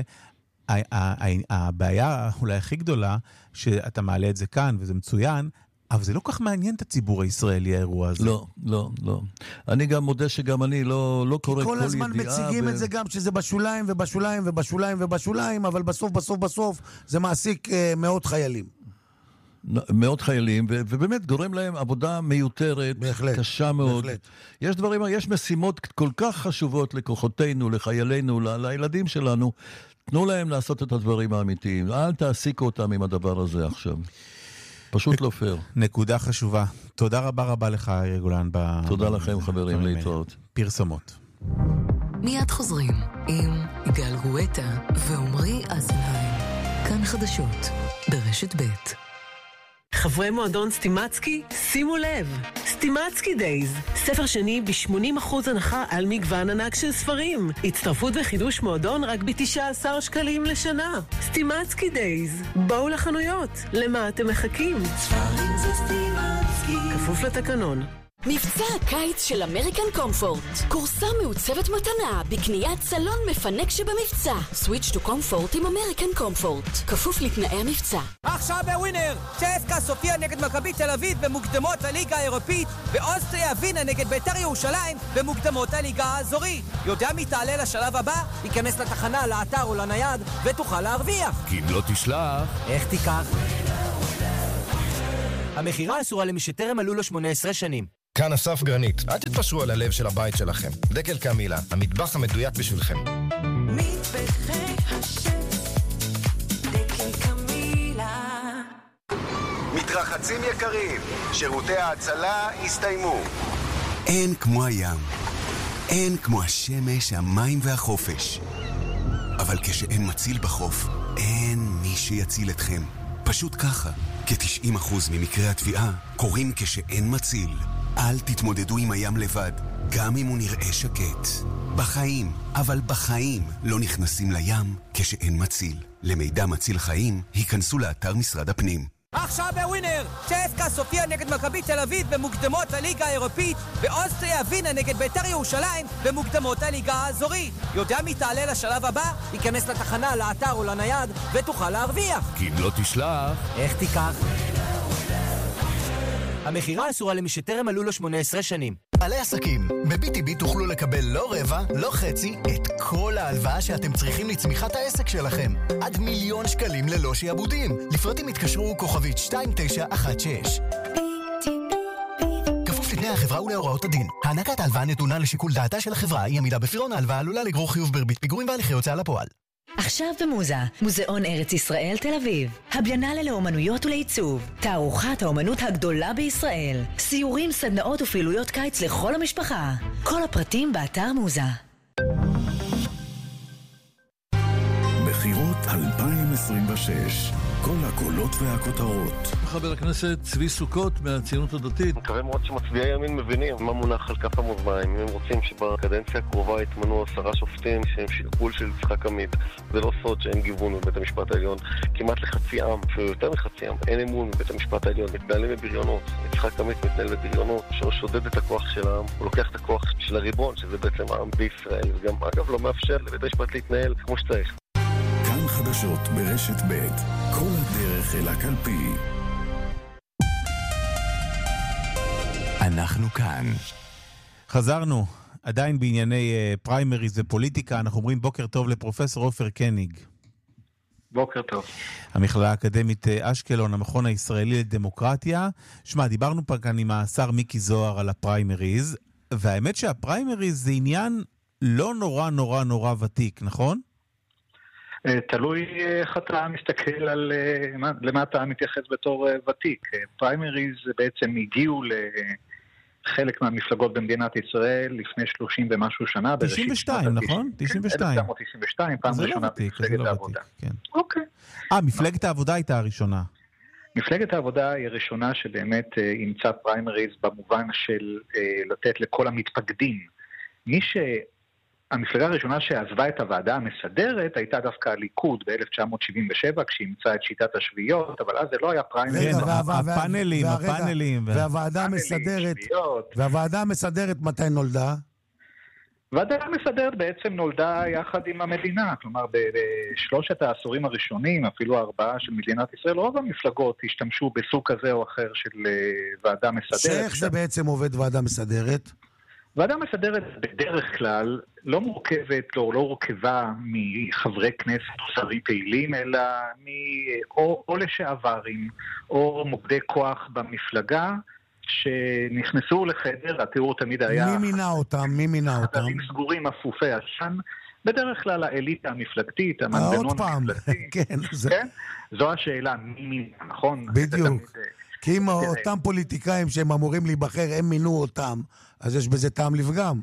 הבעיה אולי הכי גדולה, שאתה מעלה את זה כאן, וזה מצוין, אבל זה לא כך מעניין את הציבור הישראלי, האירוע הזה. לא, לא, לא. אני גם מודה שגם אני לא, לא קורא כל ידיעה. כל הזמן מציגים ב... את זה גם, שזה בשוליים ובשוליים ובשוליים ובשוליים, אבל בסוף, בסוף, בסוף, זה מעסיק אה, מאות חיילים. מאות חיילים, ו- ובאמת גורם להם עבודה מיותרת, בהחלט, קשה מאוד. בהחלט. יש דברים, יש משימות כל כך חשובות לכוחותינו, לחיילינו, ל- לילדים שלנו. תנו להם לעשות את הדברים האמיתיים. אל תעסיקו אותם עם הדבר הזה עכשיו. פשוט לא פייר. נקודה חשובה. תודה רבה רבה לך, אריה גולן. תודה לכם, חברים, להתראות. פרסומות. מיד חוזרים עם יגאל גואטה ועומרי אזולאי. כאן חדשות ברשת ב'. חברי מועדון סטימצקי, שימו לב, סטימצקי דייז, ספר שני ב-שמונים אחוז הנחה על מגוון ענק של ספרים. הצטרפות וחידוש מועדון רק ב-תשעה עשר שקלים לשנה. סטימצקי דייז, בואו לחנויות, למה אתם מחכים? ספרים זה סטימצקי. כפוף לתקנון. מבצע הקיץ של אמריקן קומפורט. קורסה מעוצבת מתנה בקניית סלון מפנק שבמבצע. סוויץ' טו קומפורט עם אמריקן קומפורט. כפוף לתנאי המבצע. עכשיו בווינר, צ'סקה סופיה נגד מכבי תל אביב במוקדמות הליגה האירופית, ואוסטריה ווינה נגד בית"ר ירושלים במוקדמות הליגה האזורית. יודע מי תעלה לשלב הבא? ייכנס לתחנה, לאתר או לנייד ותוכל להרוויח. כי אם לא תשלח... איך תיקח? המחירה אסורה למי שטרם מלאו לו שמונה עשרה שנים. כאן אסף גרנית, אל תתפשרו על הלב של הבית שלכם. דקל קמילה, המטבח המדויק בשבילכם. מטבחי השף, דקל קמילה. מתרחצים יקרים, שירותי ההצלה הסתיימו. אין כמו הים, אין כמו השמש, המים והחופש. אבל כשאין מציל בחוף, אין מי שיציל אתכם. פשוט ככה, כ-תשעים אחוז ממקרי התביעה קורים כשאין מציל. אל תתמודדו עם הים לבד, גם אם הוא נראה שקט. בחיים, אבל בחיים לא נכנסים לים כשאין מציל. למידע מציל חיים, היכנסו לאתר משרד הפנים. עכשיו בווינר, צ'סקה סופיה נגד מכבי תל אביב במוקדמות הליגה האירופית, ואוסטריה ווינה נגד בית"ר ירושלים במוקדמות הליגה האזורית. יודע מי תעלה לשלב הבא? ייכנס לתחנה, לאתר או לנייד ותוכל להרוויח. כי אם לא תשלח... איך תיקח? המחירה אסורה למי שטרם מלאו לו שמונה עשרה שנים. בעלי עסקים, ב-בי טי בי תוכלו לקבל לא רבע, לא חצי, את כל ההלוואה שאתם צריכים לצמיחת העסק שלכם. עד מיליון שקלים ללא שיעבודים. לפרטים התקשרו כוכבית שתיים תשע אחת שש. כפוף לתנאי החברה ולהוראות הדין. הענקת ההלוואה נתונה לשיקול דעתה של החברה, אי עמידה בפירעון ההלוואה עלולה לגרור חיוב בריבית פיגורים והליכי הוצאה לפועל. עכשיו במוזה, מוזיאון ארץ ישראל תל אביב. הביאנלה לאומנויות ולעיצוב. תערוכת האומנות הגדולה בישראל. סיורים, סדנאות ופעילויות קיץ לכל המשפחה. כל הפרטים באתר מוזה. בחירות אלפיים עשרים ושש. כל הקולות והכותרות. חבר הכנסת צבי סוכות מהציונות הדתית. אני מקווה מאוד שמצביעי ימין מבינים מה מונח על כף המאזניים. אם הם רוצים שבקדנציה הקרובה יתמנו עשרה שופטים שהם שיקול של יצחק עמית, זה לא סוד שאין גיוון בבית המשפט העליון. כמעט לחצי עם, אפילו יותר מחצי עם, אין אמון בבית המשפט העליון. מתנהלים בבריונות. יצחק עמית מתנהל בבריונות, ששודד את הכוח של העם. הוא לוקח את הכוח של הריבון, שזה בעצם העם בישראל. וגם, אגב, לא מאפשר לבית המשפט להתנהל כמו שצריך. כאן חדשות ברשת ב' כל הדרך אל הקלפי. אנחנו כאן. חזרנו, עדיין בענייני uh, פריימריז ופוליטיקה. אנחנו אומרים בוקר טוב לפרופסור עופר קניג. בוקר טוב. המכללה האקדמית אשקלון, המכון הישראלי לדמוקרטיה. שמע, דיברנו פה כאן עם השר מיקי זוהר על הפריימריז, והאמת שהפריימריז זה עניין לא נורא נורא נורא ותיק, נכון? תלוי איך אתה מסתכל על למה אתה מתייחס בתור ותיק. פריימריז בעצם הגיעו לחלק מהמפלגות במדינת ישראל לפני שלושים ומשהו שנה. תשעים ושתיים, נכון? תשעים ושתיים. אלף תשע מאות תשעים ושתיים, פעם ראשונה במפלגת העבודה. אוקיי. אה, מפלגת העבודה הייתה הראשונה. מפלגת העבודה היא הראשונה שבאמת אימצה פריימריז במובן של לתת לכל המתפקדים. מי ש... המפלגה הראשונה שעזבה את הוועדה המסדרת הייתה דווקא הליכוד ב-אלף תשע מאות שבעים ושבע, כשאימצה את שיטת השביעיות, אבל אז זה לא היה פריימריז. הפאנלים, הפאנלים. והוועדה המסדרת, והוועדה המסדרת מתי נולדה? הוועדה המסדרת בעצם נולדה יחד עם המדינה, כלומר בשלושת העשורים הראשונים, אפילו הארבעה של מדינת ישראל, רוב המפלגות השתמשו בסוג כזה או אחר של ועדה מסדרת. שאיך זה בעצם עובד ועדה מסדרת? ועדה מסדרת בדרך כלל לא מורכבת, לא, לא מורכבה מחברי כנסת או שרים פעילים, אלא מ, או, או לשעברים, או מוקדי כוח במפלגה, שנכנסו לחדר, התיאור תמיד היה... מי מינה אותם? מי מינה אותם? חדרים סגורים, אפופי עשן, בדרך כלל האליטה המפלגתית, המנגנון המפלגתי. כן, זה... כן? זו השאלה, מי מינה, נכון? בדיוק. כי אם אותם פוליטיקאים שהם אמורים להיבחר, הם מינו אותם, אז יש בזה טעם לפגם.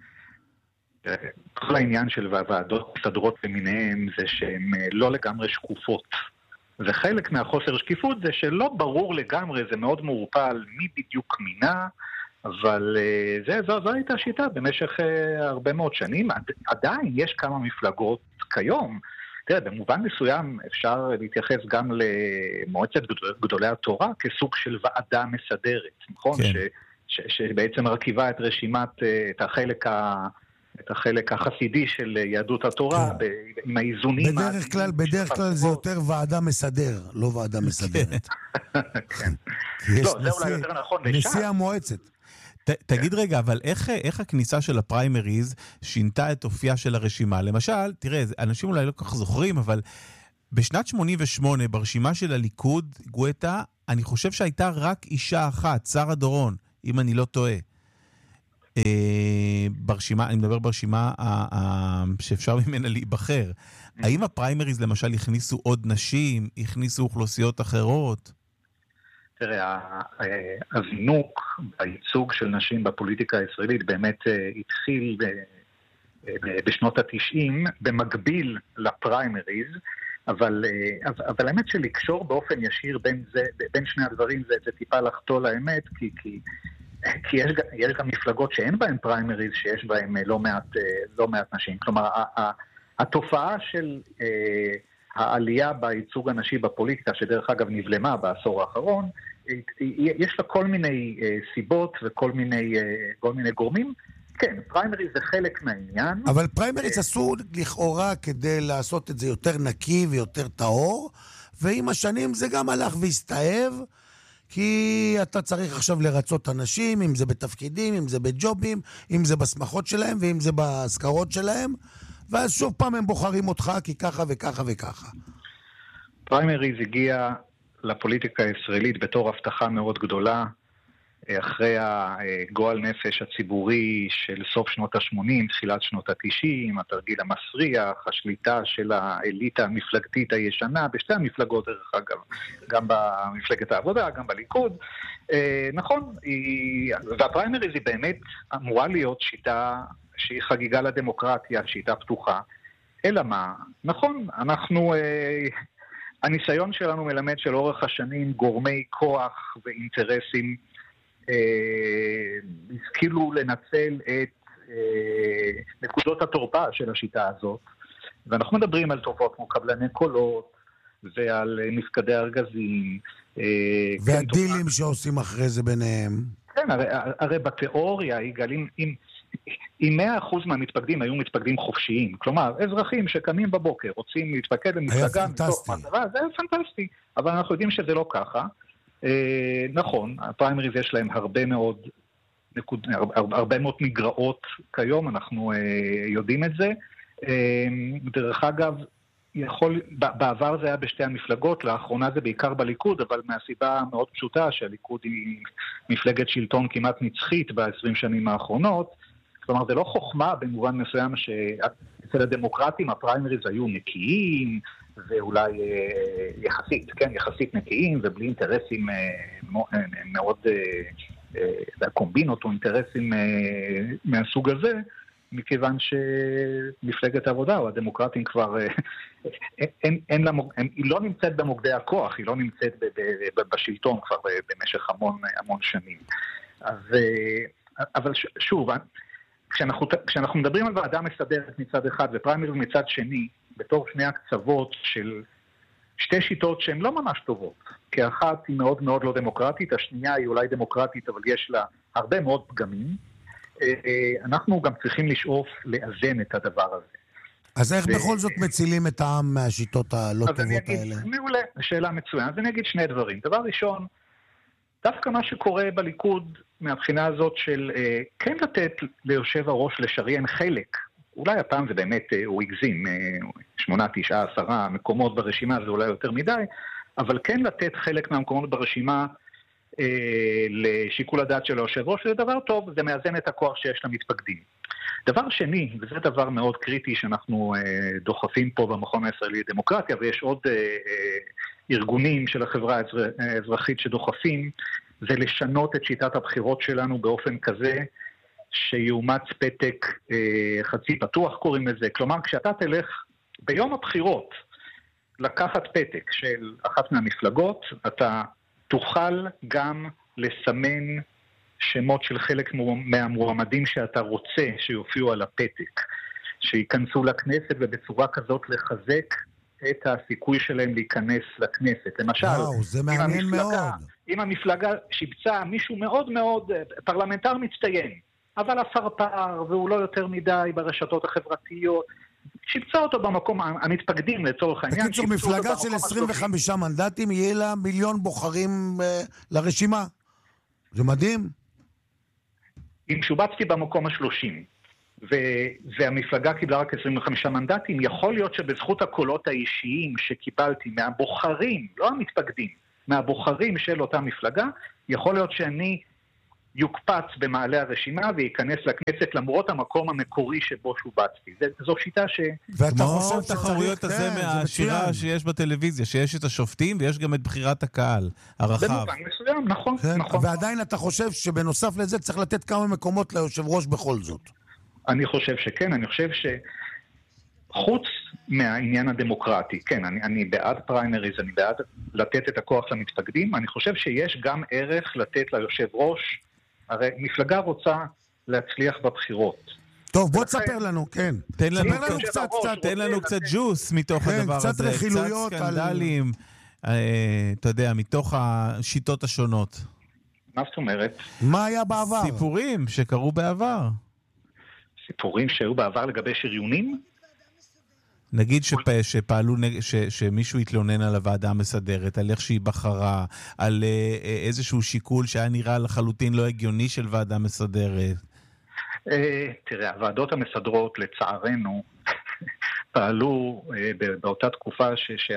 כל העניין של ועדות מסדרות למיניהם זה שהן לא לגמרי שקופות. וחלק מהחוסר שקיפות זה שלא ברור לגמרי, זה מאוד מעורפל מי בדיוק מינה, אבל זה, זו, זו הייתה שיטה במשך הרבה מאוד שנים. עדיין יש כמה מפלגות כיום. תראה, במובן מסוים אפשר להתייחס גם למועצת גדולי התורה כסוג של ועדה מסדרת, נכון? כן. ש, שבעצם רכיבה את רשימת, את החלק ה... את החלק החסידי של יהדות התורה, כן. ב, עם האיזונים... בדרך כלל, בדרך כלל זה יותר ועדה מסדר, לא ועדה מסדרת. כן. לא, זה אולי יותר נכון לשם. נשיא המועצת. ת, תגיד רגע, אבל איך, איך הכניסה של הפריימריז שינתה את אופייה של הרשימה? למשל, תראה, אנשים אולי לא כך זוכרים, אבל בשנת שמונים ושמונה, ברשימה של הליכוד, גואטה, אני חושב שהייתה רק אישה אחת, שרה דורון, אם אני לא טועה. ברשימה, אני מדבר ברשימה שאפשר ממנה להיבחר. האם הפריימריז למשל הכניסו עוד נשים, הכניסו אוכלוסיות אחרות? תראה, הזינוק בייצוג של נשים בפוליטיקה הישראלית באמת התחיל בשנות התשעים, במקביל לפריימריז, אבל, אבל האמת שלקשור באופן ישיר בין, זה, בין שני הדברים זה, זה טיפה לחטוא לאמת, כי, כי כי יש, יש גם מפלגות שאין בהן פריימריז, שיש בהן לא מעט, לא מעט נשים. כלומר, התופעה של העלייה בייצוג הנשי בפוליטיקה, שדרך אגב נבלמה בעשור האחרון, יש לה כל מיני סיבות וכל מיני, כל מיני גורמים. כן, פריימריז זה חלק מהעניין. אבל פריימריז עשו לכאורה כדי לעשות את זה יותר נקי ויותר טהור, ועם השנים זה גם הלך והסתאב, כי אתה צריך עכשיו לרצות אנשים, אם זה בתפקידים, אם זה בג'ובים, אם זה בסמכות שלהם ואם זה בהזכרות שלהם, ואז שוב פעם הם בוחרים אותך כי ככה וככה וככה. פריימריז הגיע לפוליטיקה הישראלית בתור הבטחה מאוד גדולה, אחרי הגועל נפש הציבורי של סוף שנות ה-שמונים, תחילת שנות ה-תשעים, התרגיל המסריח, השליטה של האליטה המפלגתית הישנה, בשתי המפלגות דרך אגב, גם במפלגת העבודה, גם בליכוד. נכון, והפריימריז היא באמת אמורה להיות שיטה שהיא חגיגה לדמוקרטיה, שיטה פתוחה. אלא מה? נכון, אנחנו... הניסיון שלנו מלמד שלאורך השנים גורמי כוח ואינטרסים השכילו לנצל את נקודות התורפה של השיטה הזאת, ואנחנו מדברים על תופעות כמו קבלני קולות ועל מפקדי ארגזים והדילים שעושים אחרי זה ביניהם. כן, הרי, הרי בתיאוריה יגאלים, אם, אם מאה אחוז מהמתפקדים היו מתפקדים חופשיים, כלומר אזרחים שקמים בבוקר רוצים להתפקד למפלגה מתוך מטרה, זה היה פנטסטי, אבל אנחנו יודעים שזה לא ככה. אה, נכון, הפריימריז יש להם הרבה מאוד נקוד, הרבה, הרבה מאוד מגרעות כיום, אנחנו אה, יודעים את זה. אה, דרך אגב, יכול, בעבר זה היה בשתי המפלגות, לאחרונה זה בעיקר בליכוד, אבל מהסיבה מאוד פשוטה שהליכוד היא מפלגת שלטון כמעט נצחית ב-עשרים שנים האחרונות. כלומר, זה לא חוכמה במובן מסוים שאצל הדמוקרטים הפריימריז היו נקיים, ואולי יחסית, כן, יחסית נקיים, ובלי אינטרסים מאוד, קומבינות או אינטרסים מהסוג הזה, מכיוון שמפלגת העבודה או הדמוקרטים כבר, אין, אין לה, היא לא נמצאת במוקדי הכוח, היא לא נמצאת בשלטון כבר במשך המון, המון שנים. אז, אבל שוב, כשאנחנו, כשאנחנו מדברים על ועדה מסדרת מצד אחד ופריימריז מצד שני, בתור שני הקצוות של שתי שיטות שהן לא ממש טובות, כי אחת היא מאוד מאוד לא דמוקרטית, השנייה היא אולי דמוקרטית, אבל יש לה הרבה מאוד פגמים, אנחנו גם צריכים לשאוף לאזן את הדבר הזה. אז איך בכל זאת מצילים את העם מהשיטות הלא טובות האלה? מעולה, שאלה מצוינת. אז אני אגיד שני דברים. דבר ראשון, דווקא מה שקורה בליכוד מהבחינה הזאת של כן לתת ליושב הראש לשריין חלק, אולי הפעם זה באמת, הוא הגזים, שמונה, תשעה, עשרה מקומות ברשימה, זה אולי יותר מדי, אבל כן לתת חלק מהמקומות ברשימה לשיקול הדעת של היושב ראש, זה דבר טוב, זה מאזן את הכוח שיש למתפקדים. דבר שני, וזה דבר מאוד קריטי שאנחנו דוחפים פה במכון הישראלי לדמוקרטיה, ויש עוד ארגונים של החברה האזרחית שדוחפים, זה לשנות את שיטת הבחירות שלנו באופן כזה, שיומץ פתק חצי פתוח קוראים לזה. כלומר, כשאתה תלך ביום הבחירות לקחת פתק של אחת מהמפלגות, אתה תוכל גם לסמן שמות של חלק מהמועמדים שאתה רוצה שיופיעו על הפתק, שיכנסו לכנסת ובצורה כזאת לחזק את הסיכוי שלהם להיכנס לכנסת. למשל, וואו, זה מעניין מאוד. אם המפלגה שיבצה מישהו מאוד מאוד פרלמנטר מצטיין, אבל הפרפר והוא לא יותר מדי ברשתות החברתיות, שיבצה אותו במקום המתפקדים לצורך העניין. בקיצור, מפלגה של עשרים וחמישה מנדטים יהיה לה מיליון בוחרים לרשימה. זה מדהים. אם שובצתי במקום השלושים, והמפלגה קיבלה רק עשרים וחמישה מנדטים, יכול להיות שבזכות הקולות האישיים שקיבלתי מהבוחרים, לא המתפקדים, מהבוחרים של אותה מפלגה, יכול להיות שאני יוקפץ במעלה הרשימה וייכנס לכנסת למרות המקום המקורי שבו שובצתי. זו שיטה ש... כמו תחרויות הזה מהשירה שיש בטלוויזיה, שיש את השופטים ויש גם את בחירת הקהל הרחב. במובן מסוים, נכון, נכון. ועדיין אתה חושב שבנוסף לזה צריך לתת כמה מקומות ליושב ראש בכל זאת. אני חושב שכן, אני חושב שחוץ מהעניין הדמוקרטי, כן, אני, אני בעד פריימריז, אני בעד לתת את הכוח למתפקדים, אני חושב שיש גם ערך לתת ליושב ראש, הרי מפלגה רוצה להצליח בבחירות. טוב, בוא תספר לנו, כן. תן לנו קצת, תן לנו קצת ג'וס מתוך הדבר הזה. קצת רכילויות. קצת סקנדלים, אתה יודע, מתוך השיטות השונות. מה זאת אומרת? מה היה בעבר? סיפורים שקרו בעבר. סיפורים שהיו בעבר לגבי שריונים? נגיד שפ... שפעלו, ש... שמישהו התלונן על הוועדה המסדרת, על איך שהיא בחרה, על איזשהו שיקול שהיה נראה לחלוטין לא הגיוני של ועדה מסדרת. תראה, הוועדות המסדרות, לצערנו, פעלו באותה תקופה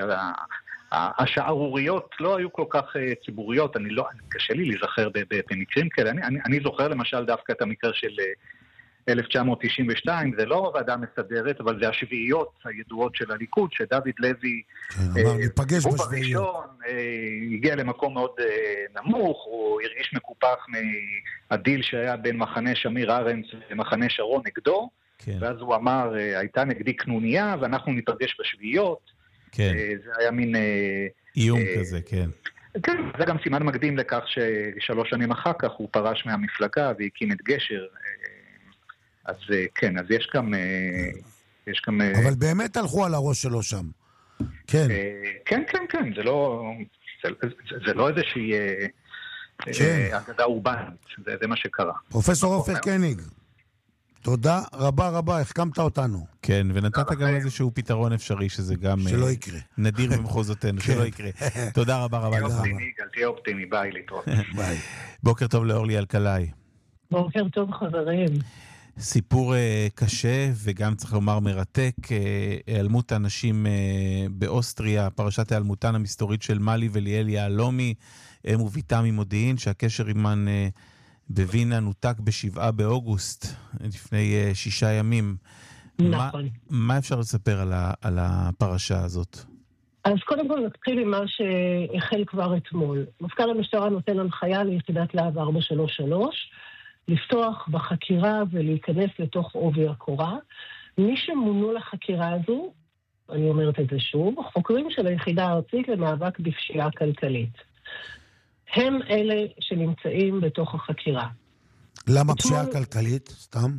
שהשערוריות לא היו כל כך ציבוריות. אני לא, קשה לי להיזכר במקרים כאלה. אני, אני, אני זוכר למשל דווקא את המקרה של אלף תשע מאות תשעים ושתיים, זה לא הוועדה מסדרת, אבל זה השביעיות הידועות של הליכוד, שדוד לוי, הוא בראשון, הגיע למקום מאוד נמוך, הוא הרגיש מקופח מהדיל שהיה בין מחנה שמיר ארנס למחנה שרון נגדו, ואז הוא אמר, הייתה נגדי קנוניה, ואנחנו ניפגש בשביעיות. זה היה מין... איום כזה, כן. כן, זה גם סימן מקדים לכך ששלוש שנים אחר כך הוא פרש מהמפלגה והקים את גשר. אז כן, אז יש גם... יש גם אבל באמת הלכו על הראש שלו שם. כן. כן, כן, כן, זה לא... זה, זה, זה לא איזושהי כן. אגדה אורבנית, זה, זה מה שקרה. פרופסור עופר קניג, תודה רבה רבה, החכמת אותנו. כן, ונתת גם איזשהו פתרון אפשרי, שזה גם... שלא יקרה. נדיר במחוזותינו, שלא יקרה. תודה רבה רבה לך. תהיה אופטימי, ביי להתראות. ביי. בוקר טוב לאורלי אלקלעי. בוקר טוב חברים. סיפור uh, קשה וגם צריך לומר מרתק, היעלמות uh, האנשים uh, באוסטריה, פרשת היעלמותן המסתורית של מלי וליאל יהלומי, הם וביתם ממודיעין, שהקשר עימן uh, בווינה נותק בשבעה באוגוסט, לפני uh, שישה ימים. נכון. מה, מה אפשר לספר על, ה, על הפרשה הזאת? אז קודם כל נתחיל עם מה שהחל כבר אתמול. מפכ"ל המשטרה נותן הנחיה ליחידת להב ארבע שלוש שלוש, לפתוח בחקירה ולהיכנס לתוך עובי הקורה. מי שמונו לחקירה הזו, אני אומרת את זה שוב, חוקרים של היחידה הארצית למאבק בפשיעה כלכלית. הם אלה שנמצאים בתוך החקירה. למה פשיעה כלכלית? סתם?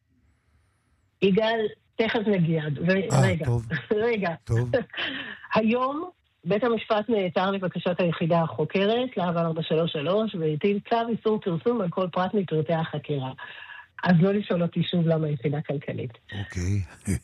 יגאל, תכף נגיע. רגע, טוב. רגע. טוב. היום בית המשפט נעתר לבקשת היחידה החוקרת, להב ארבע שלוש שלוש, והטיל צו איסור פרסום על כל פרט מפרטי החקירה. אז לא לשאול אותי שוב למה יחידה כלכלית. אוקיי.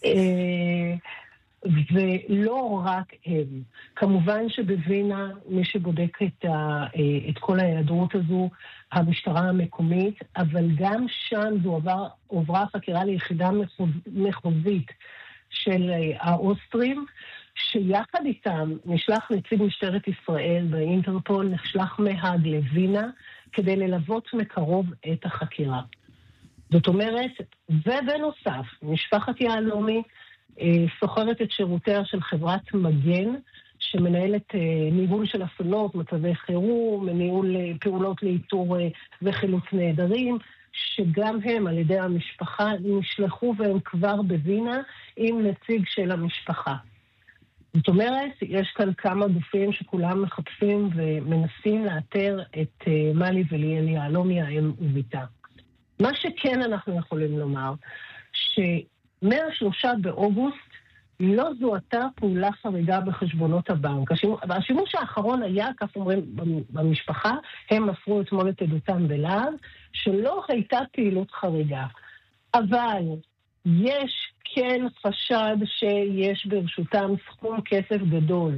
ולא רק הם. כמובן שבווינה, מי שבודק את, ה, את כל ההיעדרות הזו, המשטרה המקומית, אבל גם שם זו עבר, עוברה חקירה ליחידה מחוז, מחוזית של האוסטרים, שיחד איתם נשלח נציג משטרת ישראל באינטרפול, נשלח מהאג לווינה, כדי ללוות מקרוב את החקירה. זאת אומרת, ובנוסף, משפחת יהלומי סוחרת את שירותיה של חברת מגן, שמנהלת ניהול של אסונות, מצבי חירום, ניהול פעולות לאיתור וחילוץ נעדרים, שגם הם על ידי המשפחה נשלחו והם כבר בווינה עם נציג של המשפחה. זאת אומרת, יש כאן כמה גופים שכולם מחפשים ומנסים לאתר את מלי וליאל יהלומי, האם וביתה. מה שכן אנחנו יכולים לומר, שמהשלושה באוגוסט לא זוהתה פעולה חריגה בחשבונות הבנק. השימוש, השימוש האחרון היה, כך אומרים במשפחה, הם מסרו אתמול את עדותם בלהב, שלא הייתה פעילות חריגה. אבל יש כן חשד שיש ברשותם סכום כסף גדול.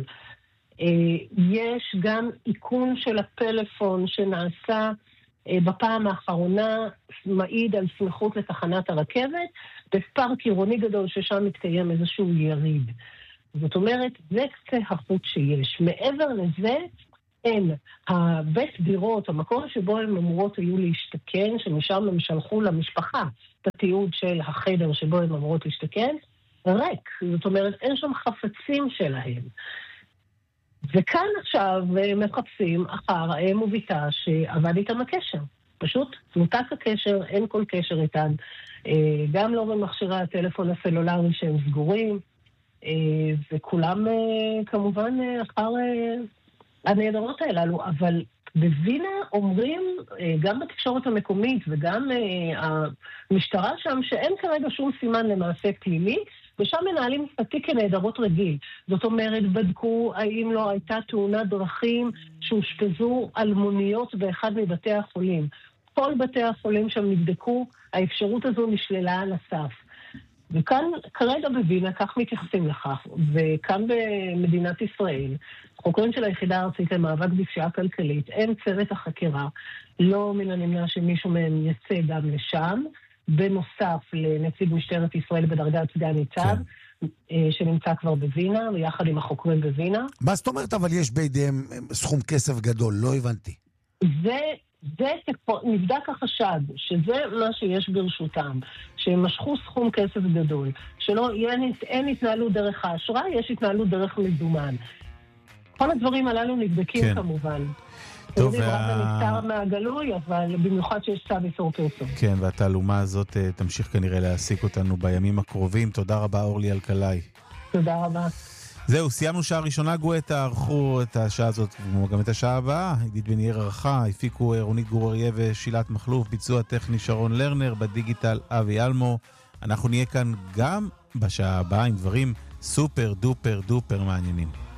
יש גם עיקון של הפלאפון שנעשה בפעם האחרונה, מעיד על סמיכות לתחנת הרכבת, בפארק עירוני גדול ששם מתקיים איזשהו יריד. זאת אומרת, זה קצה החוט שיש. מעבר לזה, אין. הבית דירות, המקום שבו הם אמורות היו להשתכן, שמשם הם שלחו למשפחה את התיעוד של החדר שבו הם אמורות להשתכן, ריק. זאת אומרת, אין שם חפצים שלהם. וכאן עכשיו מחפשים אחר האם וביתה שעבד איתם הקשר. פשוט נותק הקשר, אין כל קשר איתן. גם לא במכשירי הטלפון הסלולרי שהם סגורים, וכולם כמובן אחר הנהדרות האלו, אבל בווינה אומרים, גם בתקשורת המקומית וגם המשטרה שם, שאין כרגע שום סימן למעשה פלילי, ושם מנהלים פתיק כנהדרות רגיל. זאת אומרת, בדקו האם לא הייתה תאונת דרכים שהושפזו אלמוניות באחד מבתי החולים. כל בתי החולים שם נבדקו, האפשרות הזו נשללה על הסף. וכאן, כרגע בווינה, כך מתייחסים לכך, וכאן במדינת ישראל, חוקרים של היחידה הארצית למאבק בפשיעה כלכלית, אין צוות החקירה, לא מן הנמנע שמישהו מהם יצא גם לשם, בנוסף לנציג משטרת ישראל בדרגת סגן ניצב, שנמצא כבר בווינה, ויחד עם החוקרים בווינה. מה זאת אומרת, אבל יש בידיהם סכום כסף גדול? לא הבנתי. זה... זה נבדק החשד, שזה מה שיש ברשותם, שהם משכו סכום כסף גדול, שלא אין התנהלות דרך האשראי, יש התנהלות דרך מזומן. כל הדברים הללו נבדקים כן. כמובן. טוב, וה... זה נפטר מהגלוי, אבל במיוחד שיש צו איסור פרסום. כן, והתעלומה הזאת תמשיך כנראה להעסיק אותנו בימים הקרובים. תודה רבה, אורלי אלקלעי. תודה רבה. זהו, סיימנו שעה ראשונה, גואטה, ערכו את השעה הזאת, וגם את השעה הבאה. עידית בן יאיר ערכה, הפיקו רונית גור-אריה ושילת מחלוף, ביצוע טכני שרון לרנר, בדיגיטל אבי אלמו. אנחנו נהיה כאן גם בשעה הבאה עם דברים סופר דופר דופר מעניינים.